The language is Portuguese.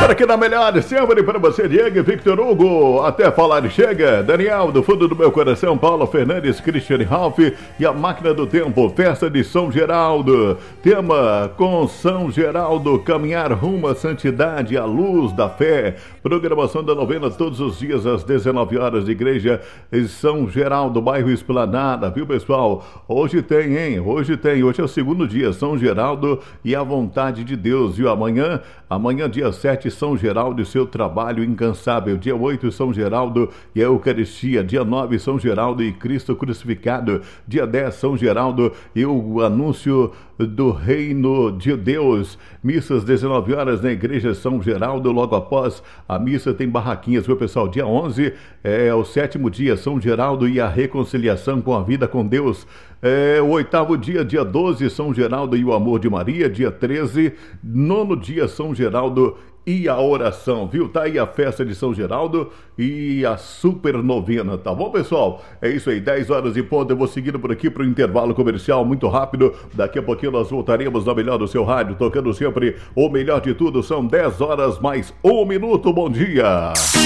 Para aqui na melhor, sempre para você, Diego e Victor Hugo. Até falar chega. Daniel, do fundo do meu coração, Paulo Fernandes, Christian Ralph e a máquina do tempo. Festa de São Geraldo. Tema com São Geraldo, caminhar rumo à santidade, à luz da fé. Programação da novena todos os dias às 19 horas de igreja em São Geraldo, bairro Esplanada, viu, pessoal? Hoje tem, hein? Hoje é o segundo dia, São Geraldo e a vontade de Deus, viu? Amanhã, dia 7, São Geraldo e seu trabalho incansável. Dia 8, São Geraldo e a Eucaristia. Dia 9, São Geraldo e Cristo crucificado. Dia 10, São Geraldo e o anúncio do reino de Deus. Missas 19 horas na igreja São Geraldo. Logo após a missa tem barraquinhas, viu, pessoal? Dia 11 é o sétimo dia, São Geraldo e a reconciliação com a vida com Deus. O oitavo dia, dia 12, São Geraldo e o amor de Maria. Dia 13, nono dia, São Geraldo e a oração, viu? Tá aí a festa de São Geraldo e a super novena, tá bom, pessoal? É isso aí, 10 horas e ponto. Eu vou seguindo por aqui pro intervalo comercial muito rápido. Daqui a pouquinho nós voltaremos na melhor do seu rádio, tocando sempre o melhor de tudo. São 10 horas mais 1 minuto. Bom dia!